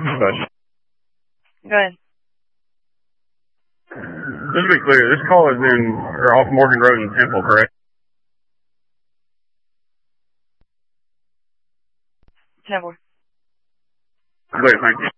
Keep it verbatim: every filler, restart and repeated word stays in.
question. Go ahead. Just to be clear, this call is in or off Morgan Road in Temple, correct? Temple. Clear, thank you.